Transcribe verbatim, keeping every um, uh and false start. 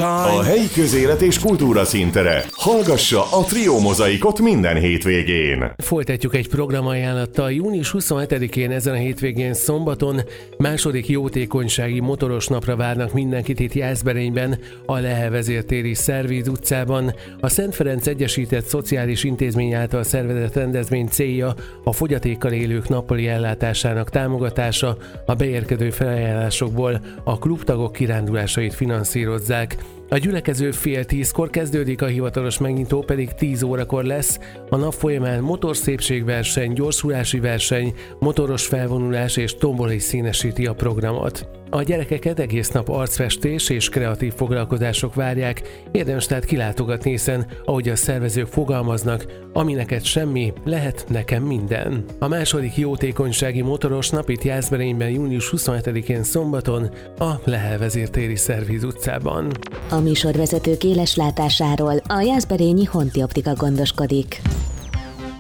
A helyi közélet és kultúra szintere. Hallgassa a Trio Mozaikot minden hétvégén. Folytatjuk egy programajánlattal. június huszonhetedikén ezen a hétvégén szombaton második jótékonysági motoros napra várnak mindenkit itt Jászberényben, a Lehel vezértéri Szervíz utcában. A Szent Ferenc Egyesített Szociális Intézmény által szervezett rendezvény célja a fogyatékkal élők nappali ellátásának támogatása, a beérkező felajánlásokból a klubtagok kirándulásait finanszírozzák. A gyülekező fél tízkor kezdődik, a hivatalos megnyitó pedig tíz órakor lesz. A nap folyamán motorszépségverseny, gyorsulási verseny, motoros felvonulás és tombola is színesíti a programot. A gyerekeket egész nap arcfestés és kreatív foglalkozások várják, érdemes tehát kilátogatni, hiszen, ahogy a szervezők fogalmaznak, ami neked semmi, lehet nekem minden. A második jótékonysági motoros nap itt Jászberényben június huszonhetedikén szombaton a Lehel vezértéri Szervíz utcában. A műsorvezetők éles látásáról a jászberényi Honti Optika gondoskodik.